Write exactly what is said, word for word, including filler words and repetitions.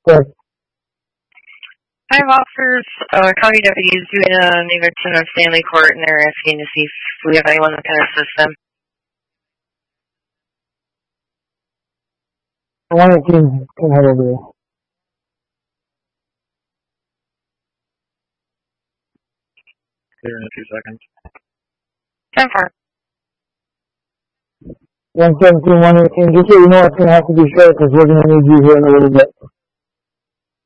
But I have officers, uh, county deputies doing an eviction of Stanley Court, and they're asking to see if we have anyone that can assist them. one eighteen can head over there. Clear in a few seconds. ten four. one seventeen, one eighteen, just so you know it's going to have to be short because we're going to need you here in a little bit.